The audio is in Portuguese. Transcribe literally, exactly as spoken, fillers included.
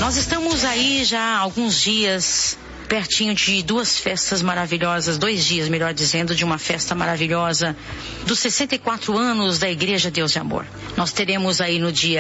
Nós estamos aí já há alguns dias, pertinho de duas festas maravilhosas, dois dias, melhor dizendo, de uma festa maravilhosa dos sessenta e quatro anos da Igreja Deus de Amor. Nós teremos aí no dia